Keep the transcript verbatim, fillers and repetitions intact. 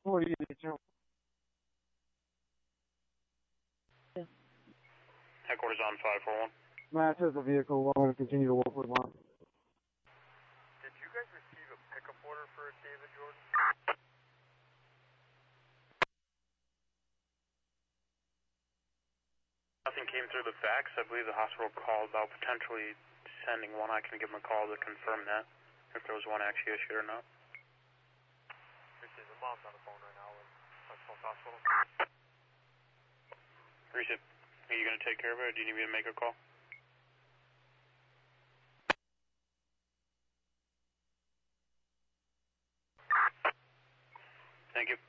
forty-eight. Headquarters on five four one. Match has a vehicle. We're going to continue to work with one. Did you guys receive a pickup order for David Jordan? Nothing came through the fax. I believe the hospital called about potentially sending one. I can give them a call to confirm that, if there was one actually issued or not. Appreciate it. The mom's on the phone right now with West Hospital. Appreciate it. Are you going to take care of it, or do you need me to make a call? Thank you.